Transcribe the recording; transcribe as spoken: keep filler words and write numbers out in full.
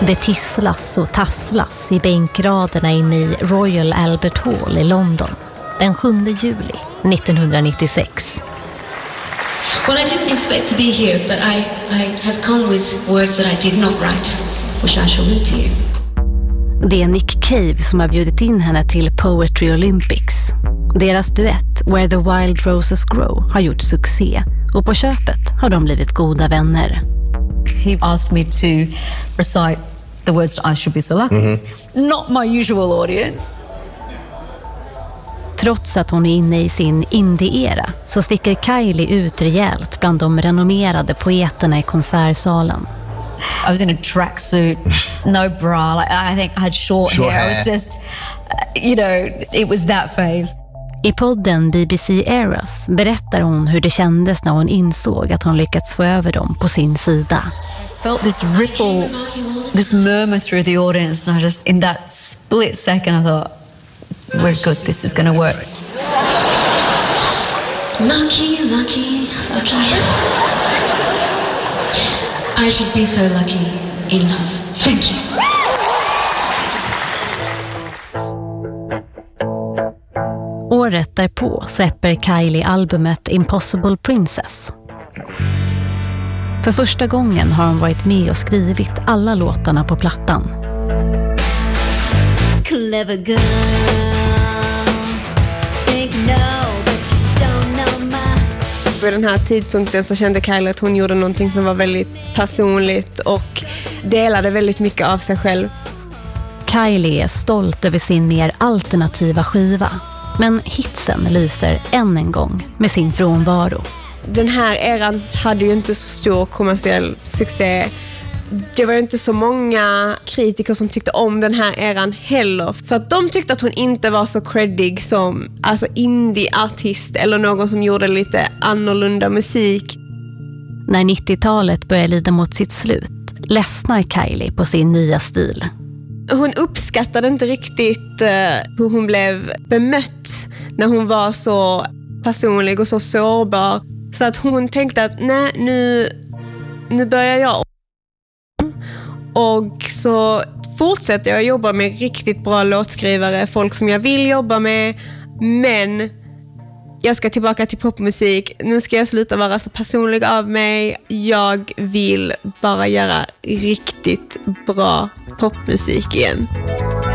Det tisslas och tasslas i bänkraderna inne i Royal Albert Hall i London den sjunde juli nittonhundranittiosex. Well, I didn't expect to be here, but I, I have come with words that I did not write, which I shall read to you. Det är Nick Cave som har bjudit in henne till Poetry Olympics. Deras duett Where the Wild Roses Grow har gjort succé och på köpet har de blivit goda vänner. He asked me to recite the words to I Should Be So Lucky. Mm-hmm. Not my usual audience. Trots att hon är inne i sin indie-era så sticker Kylie ut rejält bland de renommerade poeterna i konsertsalen. I was in a tracksuit, no bra. Like, I think I had short, short hair. hair. I was just, you know, it was that phase. I podden B B C Eras berättar hon hur det kändes när hon insåg att hon lyckats få över dem på sin sida. I felt this ripple, this murmur through the audience, and I just, in that split second, I thought, we're good, this is going to work. Lucky, lucky, lucky. I should be so lucky in love. Thank you. Året därpå släpper Kylie albumet Impossible Princess. För första gången har hon varit med och skrivit alla låtarna på plattan. Clever girl. Think no, but you don't know much. Vid den här tidpunkten så kände Kylie att hon gjorde någonting som var väldigt personligt och delade väldigt mycket av sig själv. Kylie är stolt över sin mer alternativa skiva. Men hitsen lyser än en gång med sin frånvaro. Den här eran hade ju inte så stor kommersiell succé. Det var ju inte så många kritiker som tyckte om den här eran heller. För att de tyckte att hon inte var så creddig som alltså indie-artist eller någon som gjorde lite annorlunda musik. När nittiotalet börjar lida mot sitt slut ledsnar Kylie på sin nya stil. Hon uppskattade inte riktigt uh, hur hon blev bemött när hon var så personlig och så sårbar. Så att hon tänkte att nej, nu, nu börjar jag om. Och så fortsätter jag jobba med riktigt bra låtskrivare, folk som jag vill jobba med. Men jag ska tillbaka till popmusik. Nu ska jag sluta vara så personlig av mig. Jag vill bara göra riktigt bra popmusik igen.